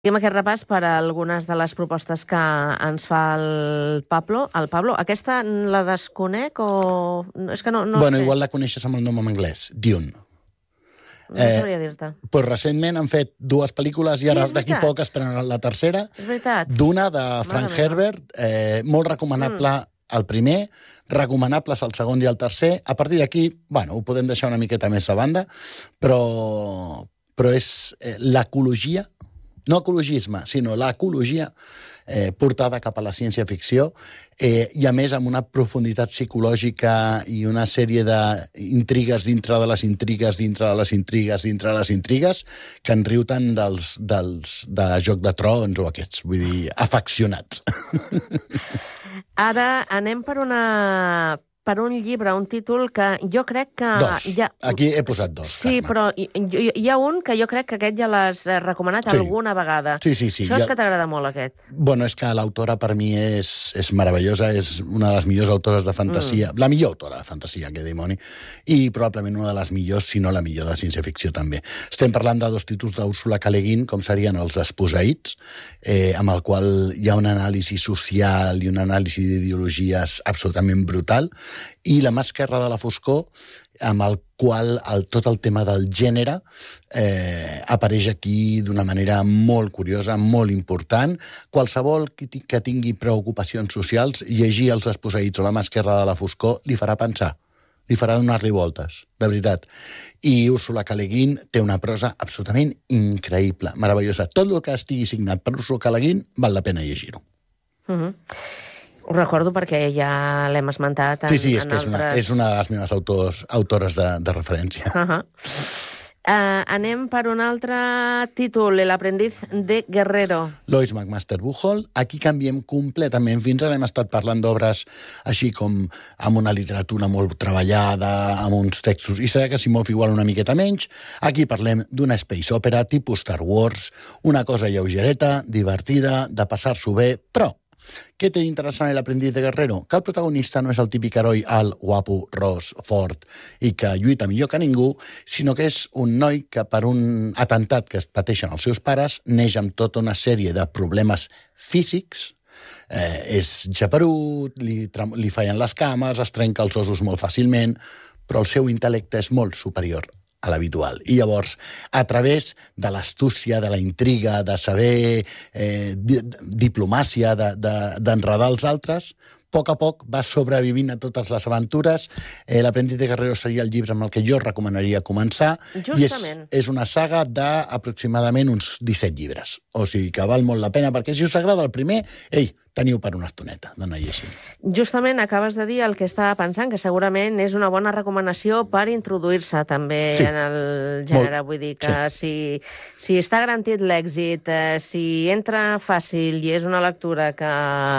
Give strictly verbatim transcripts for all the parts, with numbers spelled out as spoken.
Fem aquest repàs per a algunes de les propostes que ens fa el Pablo. El Pablo, aquesta la desconec o... És que no, no bueno, sé. igual la coneixes amb el nom en anglès, Dune. No eh, sabria dir-te. Pues recentment han fet dues pel·lícules i ara sí, d'aquí poc esperen la tercera. És veritat. D'una de Frank Mare Herbert, eh, molt recomanable mm. el primer, recomanables el segon i el tercer. A partir d'aquí, bueno, ho podem deixar una miqueta més a banda, però, però és eh, l'ecologia, no ecologisme, sinó l'ecologia eh, portada cap a la ciència-ficció eh, i, a més, amb una profunditat psicològica i una sèrie d'intrigues dintre de les intrigues, dintre de les intrigues, dintre de les intrigues, que en riu tant dels, dels, de Joc de Trons o aquests, vull dir, afeccionats. Ara anem per una... per un llibre, un títol que jo crec que... Dos. Ja... Aquí he posat dos, Sí, Carme. però hi, hi ha un que jo crec que aquest ja l'has recomanat sí. alguna vegada. Sí, sí, sí. Això és ja... que t'agrada molt, aquest. Bueno, és que l'autora per mi és, és meravellosa, és una de les millors autores de fantasia, mm. la millor autora de fantasia, que dimoni, i probablement una de les millors, si no la millor de ciència-ficció també. Estem parlant de dos títols d'Úrsula K. Le Guin, com serien Els desposseïts, eh, amb el qual hi ha una anàlisi social i una anàlisi d'ideologies absolutament brutal, i La mà esquerra de la foscor, amb el qual el, tot el tema del gènere eh, apareix aquí d'una manera molt curiosa, molt important. Qualsevol que, que tingui preocupacions socials, llegir Els desposseïts o La mà esquerra de la foscor li farà pensar, li farà donar-li voltes, de veritat. I Úrsula K. Le Guin té una prosa absolutament increïble, meravellosa. Tot el que estigui signat per Úrsula K. Le Guin val la pena llegir-ho. Mhm. Mm Ho recordo perquè ja l'hem esmentat en, sí, sí, és en que altres... és una, és una de les meves autors, autores de, de referència. Uh -huh. uh, anem per un altre títol, El aprendiz de Guerrero. Lois McMaster Buchholz. Aquí canviem completament. Fins ara hem estat parlant d'obres així com amb una literatura molt treballada, amb uns textos, i serà que Asimov igual una miqueta menys. Aquí parlem d'una space opera tipus Star Wars, una cosa lleugereta, divertida, de passar-s'ho bé, però què té d'interessant l'aprendiz de Guerrero? Que el protagonista no és el típic heroi alt, guapo, ros, fort i que lluita millor que ningú, sinó que és un noi que per un atemptat que es pateixen els seus pares neix amb tota una sèrie de problemes físics, eh, és geperut, li, li fallen les cames, es trenca els ossos molt fàcilment, però el seu intel·lecte és molt superior a l'habitual. I llavors, a través de l'astúcia, de la intriga, de saber eh, di diplomàcia, d'enredar de, de, els altres, a poc a poc va sobrevivint a totes les aventures. Eh, L'aprendiz de Guerrero seria el llibre amb el que jo recomanaria començar. Justament. I és, és una saga d'aproximadament uns disset llibres. O sigui que val molt la pena, perquè si us agrada el primer, ei, teniu per una estoneta d'anar llegint. Justament acabes de dir el que estava pensant, que segurament és una bona recomanació per introduir-se també sí. en el gènere. Molt. Vull dir que sí. si, si està garantit l'èxit, eh, si entra fàcil i és una lectura que...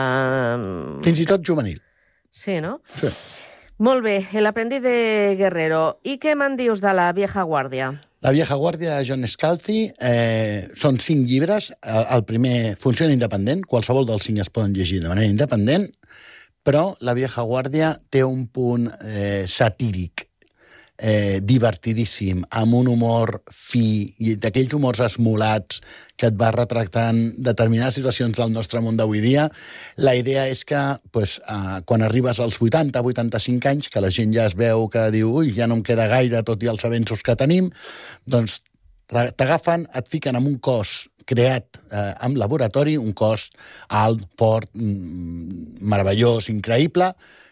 Fins i tot juvenil. Sí, no? Sí. Molt bé, El aprendiz de Guerrero. I què me'n dius de La vieja guàrdia? La vieja guàrdia de John Scalzi eh, són cinc llibres. El primer funciona independent, qualsevol dels cinc es poden llegir de manera independent, però La vieja guàrdia té un punt eh, satíric, eh, divertidíssim, amb un humor fi, i d'aquells humors esmolats que et va retractant determinades situacions del nostre món d'avui dia. La idea és que pues, eh, quan arribes als vuitanta, vuitanta-cinc anys, que la gent ja es veu que diu ui, ja no em queda gaire tot i els avenços que tenim, doncs t'agafen, et fiquen en un cos creat eh, en laboratori, un cos alt, fort, mm, meravellós, increïble,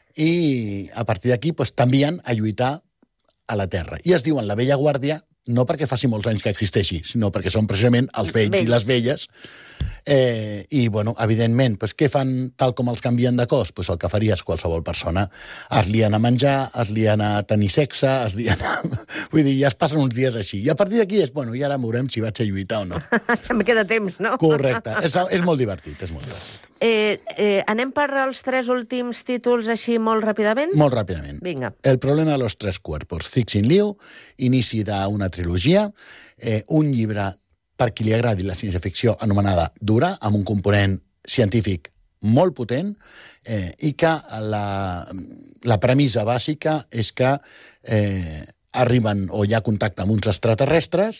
i a partir d'aquí pues, t'envien a lluitar a la Terra. I es diuen la vella guàrdia, no perquè faci molts anys que existeixi, sinó perquè són precisament els vells, vells. i les velles. Eh, I, bueno, evidentment, pues, què fan tal com els canvien de cos? Pues el que faries qualsevol persona. Es lien a menjar, es lien a tenir sexe, es lien a... Vull dir, ja es passen uns dies així. I a partir d'aquí és, bueno, i ara veurem si vaig a lluitar o no. Em queda temps, no? Correcte. És, és molt divertit, és molt divertit. Eh, eh, anem per als tres últims títols així molt ràpidament? Molt ràpidament. Vinga. El problema de los tres cuerpos, Cixin Liu, inici d'una trilogia, eh, un llibre per qui li agradi la ciència-ficció anomenada dura, amb un component científic molt potent, eh, i que la, la premissa bàsica és que eh, arriben o hi ha contacte amb uns extraterrestres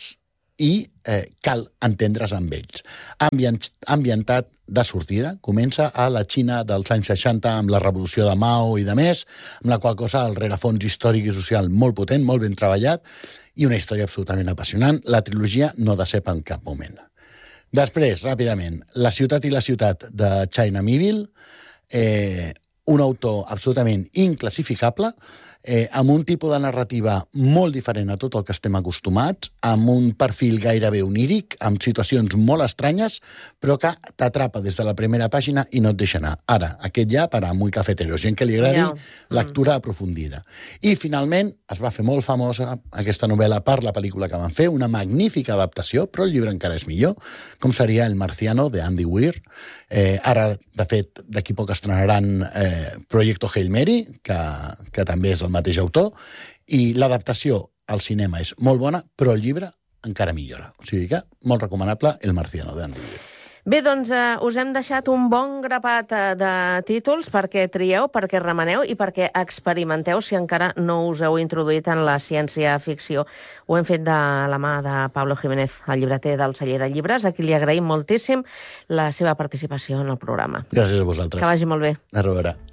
i eh, cal entendre's amb ells. Ambient, ambientat de sortida, comença a la Xina dels anys seixanta amb la revolució de Mao i de més, amb la qual cosa el rerefons històric i social molt potent, molt ben treballat, i una història absolutament apassionant. La trilogia no decep en cap moment. Després, ràpidament, La ciutat i la ciutat de China Miéville, eh, un autor absolutament inclassificable, eh, amb un tipus de narrativa molt diferent a tot el que estem acostumats, amb un perfil gairebé oníric, amb situacions molt estranyes, però que t'atrapa des de la primera pàgina i no et deixa anar. Ara, aquest ja per a muy cafetero, gent que li agradi yeah. lectura aprofundida. I, finalment, es va fer molt famosa aquesta novel·la per la pel·lícula que van fer, una magnífica adaptació, però el llibre encara és millor, com seria El marciano, de Andy Weir. Eh, ara, de fet, d'aquí poc estrenaran eh, Proyecto Hail Mary, que, que també és el mateix autor, i l'adaptació al cinema és molt bona, però el llibre encara millora. O sigui que, molt recomanable, El marciano, de Andy Weir. Bé, doncs eh, us hem deixat un bon grapat eh, de títols perquè trieu, perquè remeneu i perquè experimenteu si encara no us heu introduït en la ciència-ficció. Ho hem fet de la mà de Pablo Jiménez, el llibreter del Celler de Llibres, a qui li agraïm moltíssim la seva participació en el programa. Gràcies a vosaltres. Que vagi molt bé. A reveure.